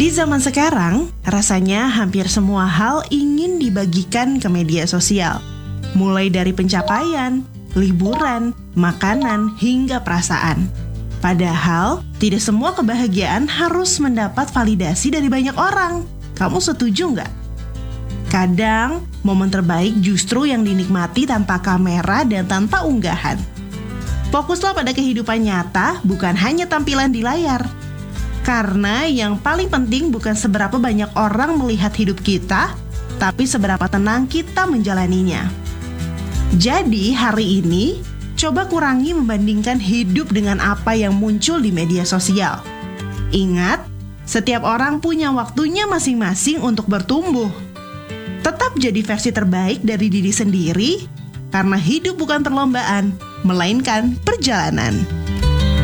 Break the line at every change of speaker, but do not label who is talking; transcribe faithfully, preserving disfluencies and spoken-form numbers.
Di zaman sekarang, rasanya hampir semua hal ingin dibagikan ke media sosial. Mulai dari pencapaian, liburan, makanan, hingga perasaan. Padahal, tidak semua kebahagiaan harus mendapat validasi dari banyak orang. Kamu setuju nggak? Kadang, momen terbaik justru yang dinikmati tanpa kamera dan tanpa unggahan. Fokuslah pada kehidupan nyata, bukan hanya tampilan di layar. Karena yang paling penting bukan seberapa banyak orang melihat hidup kita, tapi seberapa tenang kita menjalaninya. Jadi hari ini, coba kurangi membandingkan hidup dengan apa yang muncul di media sosial. Ingat, setiap orang punya waktunya masing-masing untuk bertumbuh. Tetap jadi versi terbaik dari diri sendiri, karena hidup bukan perlombaan, melainkan perjalanan.